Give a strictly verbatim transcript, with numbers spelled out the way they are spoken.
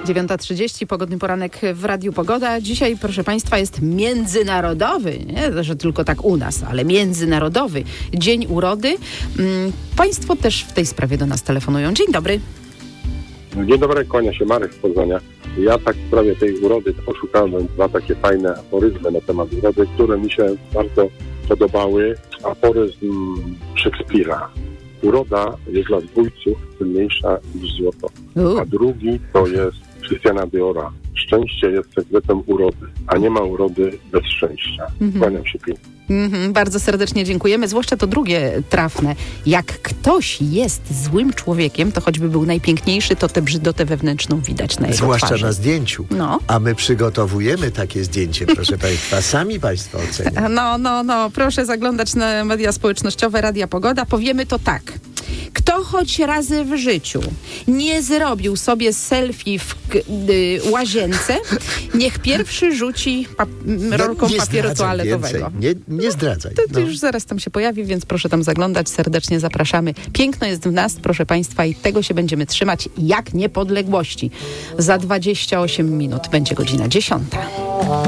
dziewiąta trzydzieści, pogodny poranek w Radiu Pogoda. Dzisiaj, proszę Państwa, jest międzynarodowy, nie, że tylko tak u nas, ale międzynarodowy Dzień Urody. Państwo też w tej sprawie do nas telefonują. Dzień dobry. Dzień dobry, kłania się Marek z Poznania. Ja tak w sprawie tej urody poszukałem dwa takie fajne aforyzmy na temat urody, które mi się bardzo podobały. Aforyzm Szekspira. Uroda jest dla zbójców cenniejsza niż złoto. A drugi to jest Christiana Diora. Szczęście jest sekretem urody, a nie ma urody bez szczęścia. Mm-hmm. Kłaniam się pięknie. Mm-hmm, bardzo serdecznie dziękujemy, zwłaszcza to drugie trafne. Jak ktoś jest złym człowiekiem, to choćby był najpiękniejszy, to tę brzydotę wewnętrzną widać na jego zwłaszcza twarzy. na zdjęciu. No. A my przygotowujemy takie zdjęcie, proszę Państwa. Sami Państwo ocenią. No, no, no. Proszę zaglądać na media społecznościowe Radia Pogoda. Powiemy to tak. Kto choć razy w życiu nie zrobił sobie selfie w k- y, łazience, niech pierwszy rzuci pap- rolką no, papieru toaletowego. Nie, nie zdradzaj. To, to no. już zaraz tam się pojawi, więc proszę tam zaglądać. Serdecznie zapraszamy. Piękno jest w nas, proszę Państwa, i tego się będziemy trzymać jak niepodległości. Za dwadzieścia osiem minut będzie godzina dziesiąta.